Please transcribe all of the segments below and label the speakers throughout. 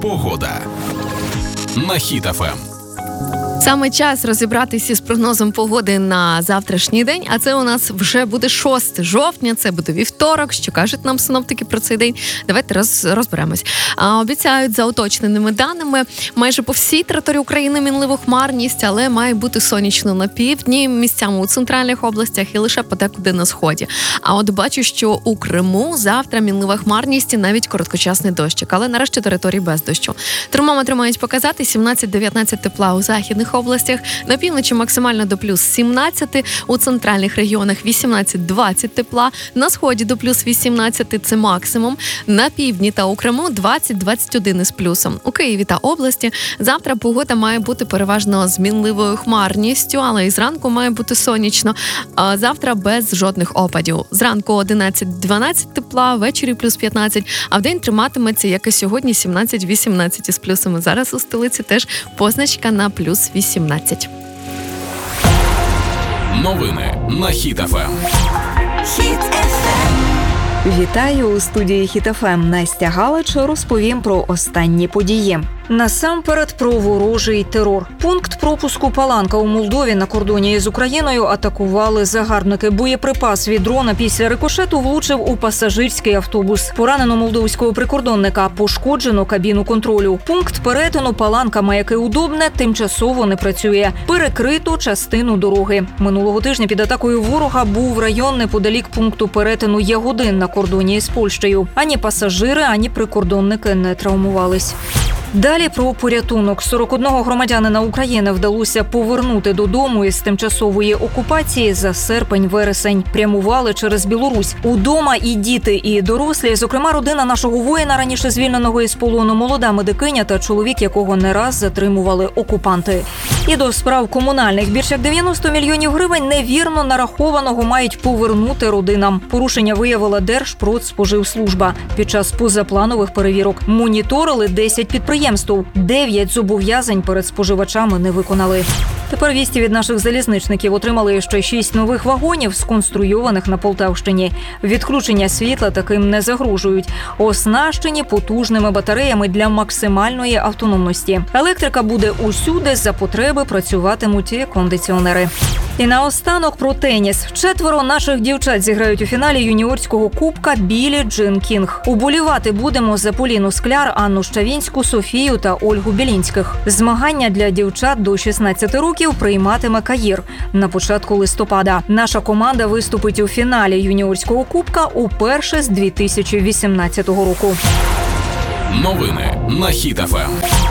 Speaker 1: Погода на Хіт ФМ.
Speaker 2: Саме час розібратися з прогнозом погоди на завтрашній день, а це у нас вже буде 6 жовтня, це буде вівторок. Що кажуть нам синоптики про цей день? Давайте розберемось. Обіцяють за уточненими даними майже по всій території України мінливу хмарність, але має бути сонячно на півдні, місцями у центральних областях і лише подекуди на сході. А от бачу, що у Криму завтра мінлива хмарність і навіть короткочасний дощик, але нарешті території без дощу. Термометри мають показати 17-19 тепла у західних областях, на півночі максимально до плюс 17, у центральних регіонах 18-20 тепла, на сході до плюс 18 це максимум, на півдні та у Криму 20-21 із плюсом. У Києві та області завтра погода має бути переважно з мінливою хмарністю, але і зранку має бути сонячно, а завтра без жодних опадів. Зранку 11-12 тепла, ввечері плюс 15, а вдень триматиметься, як і сьогодні, 17-18 із плюсами. Зараз у столиці теж позначка на плюс 18.
Speaker 1: Новини на Хіт ФМ.
Speaker 3: Вітаю у студії Хіт ФМ. Настя Галич розповім про останні події. Насамперед про ворожий терор. Пункт пропуску Паланка у Молдові на кордоні з Україною атакували загарбники. Боєприпас від дрона після рикошету влучив у пасажирський автобус. Поранено молдовського прикордонника, пошкоджено кабіну контролю. Пункт перетину Паланка-Маяки Удобне тимчасово не працює. Перекрито частину дороги. Минулого тижня під атакою ворога був район неподалік пункту перетину Ягодин на кордоні з Польщею. Ані пасажири, ані прикордонники не травмувались. Далі про порятунок. 41 громадянина України вдалося повернути додому із тимчасової окупації за серпень-вересень. Прямували через Білорусь. Удома і діти, і дорослі, зокрема родина нашого воїна, раніше звільненого із полону, молода медикиня та чоловік, якого не раз затримували окупанти. І до справ комунальних. Більш як 90 мільйонів гривень невірно нарахованого мають повернути родинам. Порушення виявила Держпродспоживслужба. Під час позапланових перевірок моніторили 10 підприємств. 9 зобов'язань перед споживачами не виконали. Тепер вісті від наших залізничників: отримали ще 6 нових вагонів, сконструйованих на Полтавщині. Відключення світла таким не загрожують. Оснащені потужними батареями для максимальної автономності. Електрика буде усюди, за потреби працюватимуть і кондиціонери. І наостанок про теніс. 4 наших дівчат зіграють у фіналі юніорського кубка Білі Джин Кінг. Уболівати будемо за Поліну Скляр, Анну Щавінську, Софію та Ольгу Білінських. Змагання для дівчат до 16 років прийматиме Каїр на початку листопада. Наша команда виступить у фіналі юніорського кубка уперше з 2018 року.
Speaker 1: Новини на Хіт ФМ.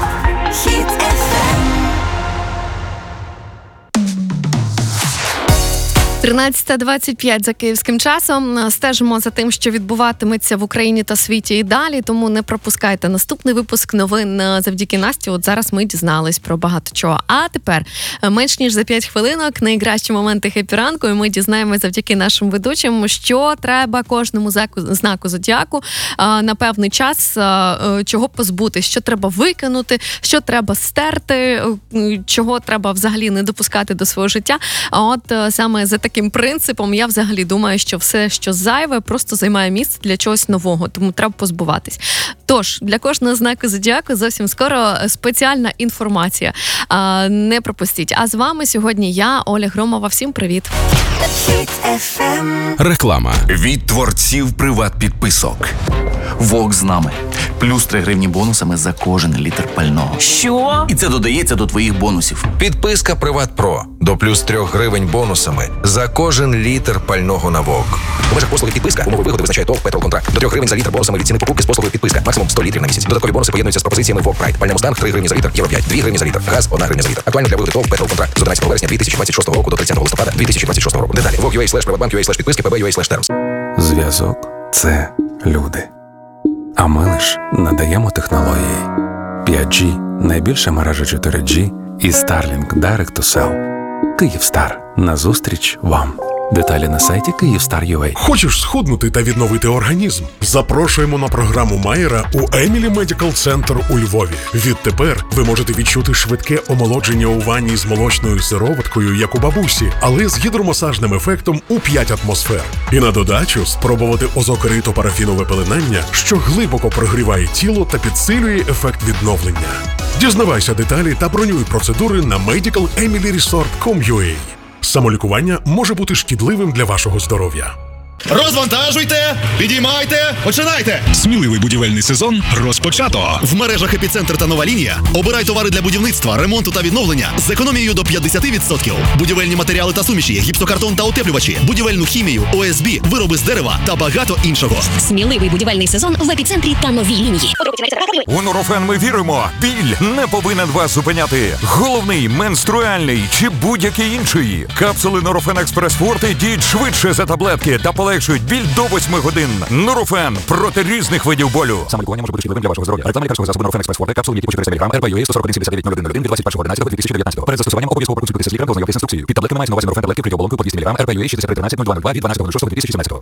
Speaker 2: 13:25 за київським часом. Стежимо за тим, що відбуватиметься в Україні та світі і далі, тому не пропускайте наступний випуск новин завдяки Насті. От зараз ми дізнались про багато чого. А тепер, менш ніж за 5 хвилинок, найкращі моменти хеппі-ранку, і ми дізнаємося завдяки нашим ведучим, що треба кожному знаку зодіаку на певний час, чого позбутись, що треба викинути, що треба стерти, чого треба взагалі не допускати до свого життя. А от саме за таким принципом я взагалі думаю, що все, що зайве, просто займає місце для чогось нового, тому треба позбуватись. Тож, для кожного знаку зодіаку зовсім скоро спеціальна інформація. Не пропустіть. А з вами сьогодні я, Оля Громова. Всім привіт.
Speaker 1: Реклама.
Speaker 4: Від творців приват-підписок. Вок з нами. Плюс 3 гривні бонусами за кожен літр пального.
Speaker 5: Що?
Speaker 4: І це додається до твоїх бонусів.
Speaker 6: Підписка «Приват Про» до плюс 3 гривень бонусами за кожен літр пального на ВОК.
Speaker 7: У межах послуги підписка умови вигоди визначає ТОВ «Петролконтракт». До 3 гривень за літр бонусами від ціни покупки з послугою підписка. Максимум 100 літрів на місяць. Додаткові бонуси поєднуються з пропозиціями ВОК Прайд. Пальне Мустанг 3 гривні за літр, Євро 5, 2 гривні за літр, газ 1 гривня за літр. Актуально для вигоди ТОВ «Петролконтракт» з 11 вересня 2026 року до 30 листопада 2026 року. Деталі vok.ua/privatbank.ua/підписки pb.ua/terms.
Speaker 8: Зв'язок – це люди. А ми лиш надаємо технології. 5G – найбільша мережа 4G і Starlink Direct to Cell. Київстар. Назустріч вам. Деталі на сайті Kyivstar.ua.
Speaker 5: Хочеш схуднути та відновити організм? Запрошуємо на програму Майера у Емілі Медикал Центр у Львові. Відтепер ви можете відчути швидке омолодження у ванні з молочною сироваткою, як у бабусі, але з гідромасажним ефектом у 5 атмосфер. І на додачу спробувати озокерито-парафінове пеленання, що глибоко прогріває тіло та підсилює ефект відновлення. Дізнавайся деталі та бронюй процедури на medicalemily.com.ua. Самолікування може бути шкідливим для вашого здоров'я.
Speaker 9: Розвантажуйте, підіймайте, починайте!
Speaker 10: Сміливий будівельний сезон розпочато.
Speaker 9: В мережах «Епіцентр» та «Нова лінія» обирай товари для будівництва, ремонту та відновлення з економією до 50%. Будівельні матеріали та суміші, гіпсокартон та утеплювачі, будівельну хімію, ОСБ, вироби з дерева та багато іншого.
Speaker 11: Сміливий будівельний сезон в «Епіцентрі» та «Новій лінії».
Speaker 12: У Нурофен ми віримо. Біль не повинен вас зупиняти. Головний, менструальний чи будь-який інший. Капсули Нурофен Експрес Форте діють швидше за таблетки та полегшують біль до 8 годин. Нурофен проти різних видів болю.
Speaker 7: Самолікування може бути шкідливим для вашого здоров'я. Реклама лікарського засобу Нурофен Експрес Форте, капсули по 400 мг, РПЮА 141-79-01-01 від 21.11.2019. Перед застосуванням обов'язково проконсультуйтеся з лікарем та ознайомтесь з інструкцією. Під таблетками мається на увазі Нурофен таблетки при оболонку по 200 мг, РПЮА 6313-0202 від 12.06.2019.